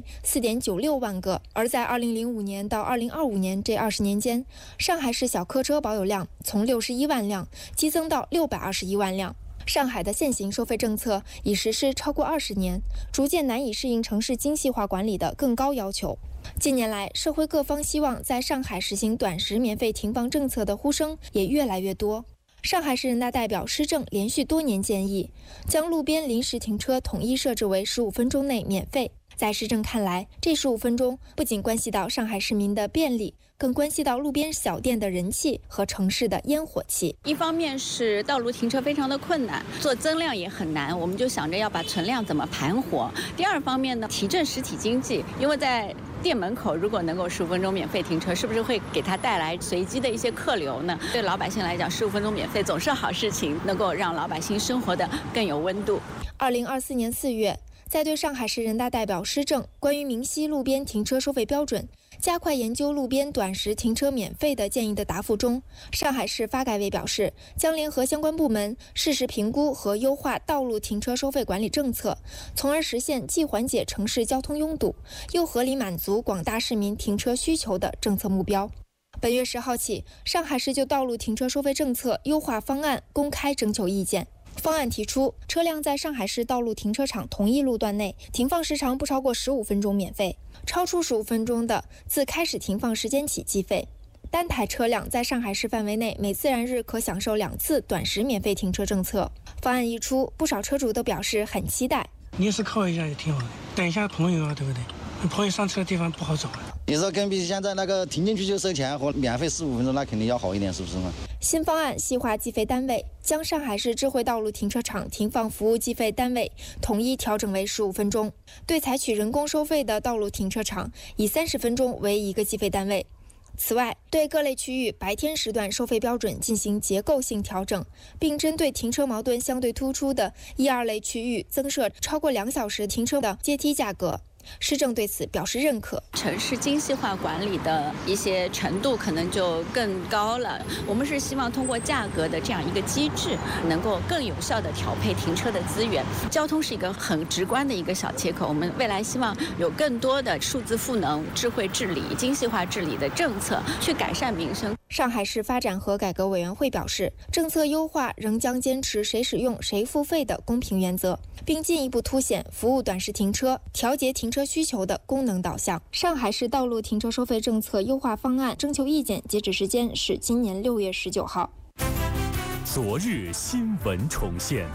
4.96万个。而在2005年到2025年这20年间，上海市小客车保有量从61万辆激增到621万辆。上海的现行收费政策已实施超过20年，逐渐难以适应城市精细化管理的更高要求。近年来，社会各方希望在上海实行短时免费停放政策的呼声也越来越多。上海市人大代表施政连续多年建议，将路边临时停车统一设置为15分钟内免费。在施政看来，这15分钟不仅关系到上海市民的便利，更关系到路边小店的人气和城市的烟火气。 一方面是道路停车非常的困难，做增量也很难，我们就想着要把存量怎么盘活。第二方面呢，提振实体经济，因为在店门口如果能够15分钟免费停车，是不是会给它带来随机的一些客流呢？对老百姓来讲，15分钟免费总是好事情，能够让老百姓生活的更有温度。 2024年4月，在对上海市人大代表施政关于明晰路边停车收费标准、加快研究路边短时停车免费的建议的答复中，上海市发改委表示，将联合相关部门适时评估和优化道路停车收费管理政策，从而实现既缓解城市交通拥堵，又合理满足广大市民停车需求的政策目标。本月10号起，上海市就道路停车收费政策优化方案公开征求意见。方案提出，车辆在上海市道路停车场同一路段内停放时长不超过15分钟免费，超出15分钟的，自开始停放时间起计费。单台车辆在上海市范围内每自然日可享受2次短时免费停车政策。方案一出，不少车主都表示很期待。 临时靠一下也挺好的，等一下朋友啊，对不对？朋友上车的地方不好找。 你说跟比现在那个停进去就收钱和免费15分钟，那肯定要好一点，是不是嘛？ 新方案细化计费单位，将上海市智慧道路停车场停放服务计费单位统一调整为15分钟。对采取人工收费的道路停车场，以30分钟为一个计费单位。此外，对各类区域白天时段收费标准进行结构性调整，并针对停车矛盾相对突出的1、2类区域增设超过2小时停车的阶梯价格。施政对此表示认可。 城市精细化管理的一些程度可能就更高了。我们是希望通过价格的这样一个机制，能够更有效地调配停车的资源。交通是一个很直观的一个小切口，我们未来希望有更多的数字赋能、智慧治理、精细化治理的政策，去改善民生。 上海市发展和改革委员会表示，政策优化仍将坚持谁使用谁付费的公平原则，并进一步凸显服务短时停车、调节停车需求的功能导向。上海市道路停车收费政策优化方案征求意见截止时间是今年6月19号。 昨日新闻重现。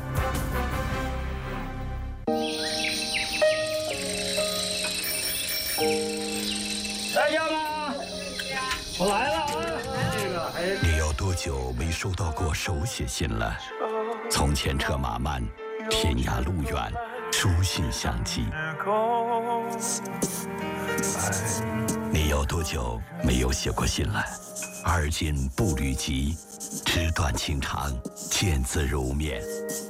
在家吗？我来了啊！ 你有多久没收到过手写信了？从前车马慢，天涯路远，书信相寄。你有多久没有写过信了？而今步履急，纸短情长，见字如面。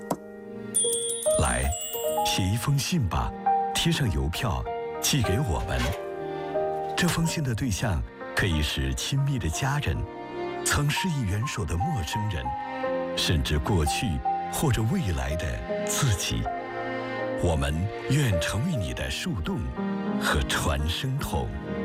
来，写一封信吧，贴上邮票，寄给我们。这封信的对象可以是亲密的家人，曾施以援手的陌生人，甚至过去或者未来的自己。我们愿成为你的树洞和传声筒。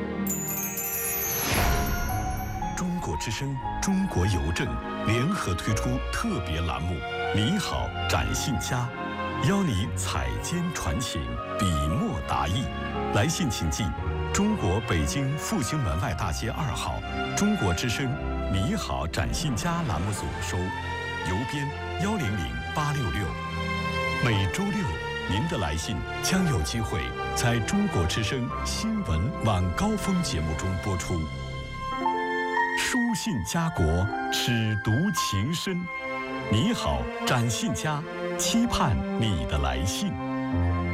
中国之声、中国邮政联合推出特别栏目“你好，展信佳”，邀你采笺传情，笔墨达意。来信请寄中国北京复兴门外大街2号中国之声“你好，展信佳”栏目组收，邮编100866。每周六，您的来信将有机会在中国之声新闻晚高峰节目中播出。书信家国，尺读情深。你好，展信佳，期盼你的来信。